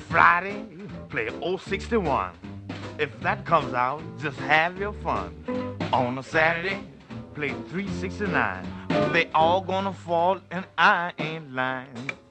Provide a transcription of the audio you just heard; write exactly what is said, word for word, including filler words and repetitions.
Friday, play oh sixty-one. If that comes out, just have your fun. On a Saturday, play three sixty-nine. They all gonna fall and I ain't lying.